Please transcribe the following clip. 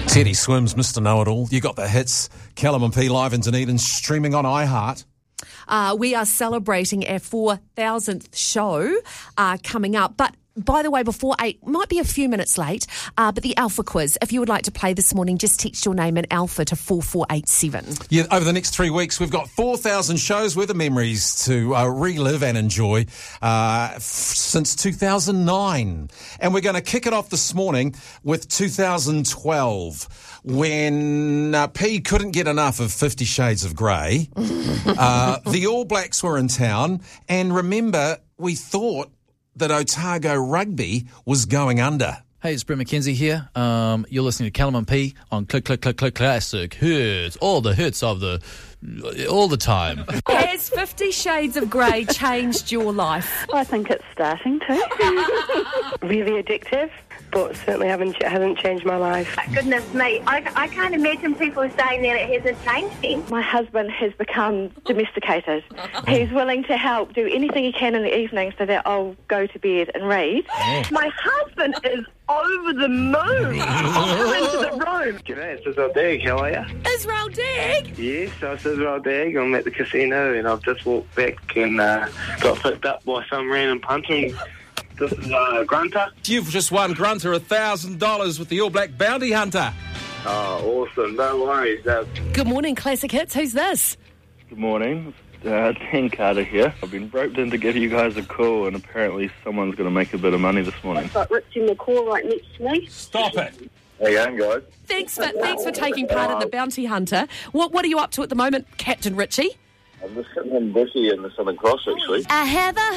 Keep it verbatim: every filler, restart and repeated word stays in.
Teddy Swims, Mister Know-It-All. You got the hits. Callum and P live in Dunedin, streaming on iHeart. Uh, we are celebrating our four thousandth show uh, coming up. But by the way, before eight, might be a few minutes late, uh, but the Alpha quiz, if you would like to play this morning, just text your name and Alpha to four four eight seven. Yeah, over the next three weeks, we've got four thousand shows worth of memories to uh, relive and enjoy uh, f- since two thousand nine. And we're going to kick it off this morning with two thousand twelve, when uh, P couldn't get enough of Fifty Shades of Grey. uh, the All Blacks were in town, and remember, we thought that Otago Rugby was going under. Hey, it's Brett McKenzie here. Um, you're listening to Callum and P on Click, Click, Click, Click Classic Hits. All the hits of the... all the time. Has Fifty Shades of Grey changed your life? I think it's starting to. Really addictive, but certainly haven't, hasn't changed my life. Goodness me, I, I can't imagine people saying that it hasn't changed him. My husband has become domesticated. He's willing to help do anything he can in the evening so that I'll go to bed and read. Oh. My husband is over the moon. Come into the room. G'day, it's Israel Dag. How are you? Israel Dag? Yes, it's Israel Dag. I'm at the casino and I've just walked back and uh, got picked up by some random punter. And this is uh, Grunter. You've just won, Grunter, one thousand dollars with the All Black Bounty Hunter. Oh, awesome. No worries. Uh, Good morning, Classic Hits. Who's this? Good morning. Uh, Dan Carter here. I've been roped in to give you guys a call, and apparently someone's going to make a bit of money this morning. I've got Richie McCaw right next to me. Stop it. how you going, guys? Thanks for thanks for taking part in the Bounty Hunter. What what are you up to at the moment, Captain Richie? I'm just sitting in Bushy in the Southern Cross, actually. I have a